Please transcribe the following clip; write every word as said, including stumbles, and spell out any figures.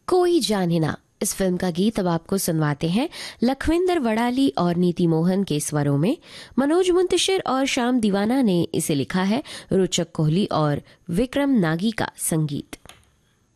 कोई जाने ना इस फिल्म का गीत अब आपको सुनवाते हैं लखविंदर वड़ाली और नीति मोहन के स्वरों में। मनोज मुंतशिर और श्याम दीवाना ने इसे लिखा है। रोचक कोहली और विक्रम नागी का संगीत।